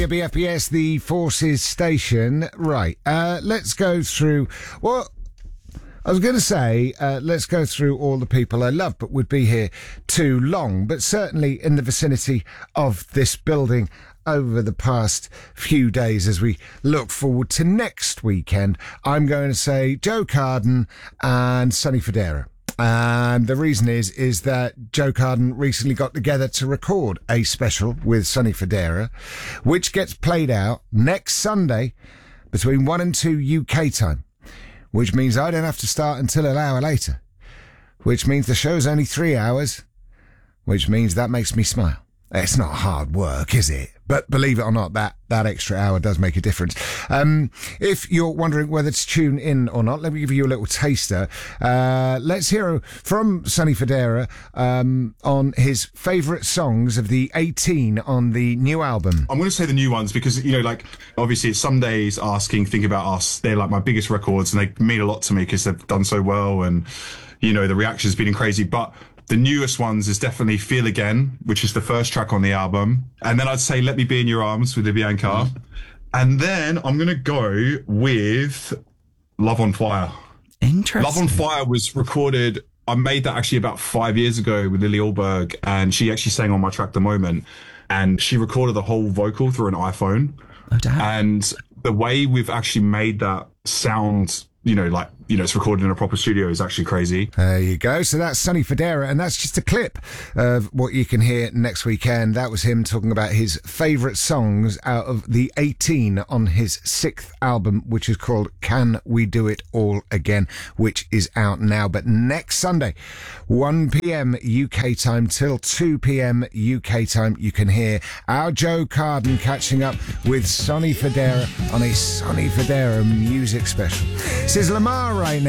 BFBS, the Forces station. Right, let's go through... Well, I was going to say, let's go through all the people I love, but would be here too long. But certainly in the vicinity of this building over the past few days as we look forward to next weekend, I'm going to say Joe Carden and Sonny Fodera. And the reason is that Joe Carden recently got together to record a special with Sonny Fodera, which gets played out next Sunday between 1 and 2 UK time, which means I don't have to start until an hour later, which means the show's only 3 hours, which means that makes me smile. It's not hard work, is it? But believe it or not, that extra hour does make a difference. If you're wondering whether to tune in or not, let me give you a little taster. Let's hear from Sonny Fodera on his favourite songs of the 18 on the new album. I'm going to say the new ones because, you know, like, obviously it's Some Days, Asking, Think About Us. They're like my biggest records and they mean a lot to me because they've done so well and, you know, the reaction's been crazy. But the newest ones is definitely Feel Again, which is the first track on the album. And then I'd say Let Me Be in Your Arms with Bianca. Mm-hmm. And then I'm going to go with Love on Fire. Interesting. Love on Fire was recorded, I made that actually about 5 years ago with Lily Alberg, and she actually sang on my track The Moment. And she recorded the whole vocal through an iPhone. Oh, damn. And the way we've actually made that sound, you know, like, you know, it's recorded in a proper studio is actually crazy. There you go. So that's Sonny Fodera, and that's just a clip of what you can hear next weekend. That was him talking about his favourite songs out of the 18 on his 6th album, which is called Can We Do It All Again, which is out now. But next Sunday, 1 p.m. UK time till 2 p.m. UK time, you can hear our Joe Carden catching up with Sonny Fodera on a Sonny Fodera music special. This is Lamar right now.